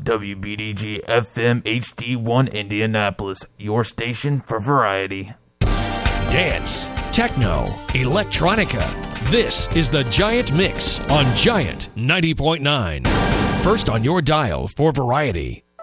WBDG FM HD1 Indianapolis, your station for variety. Dance, techno, electronica. This is the Giant Mix on Giant 90.9. First on your dial for variety.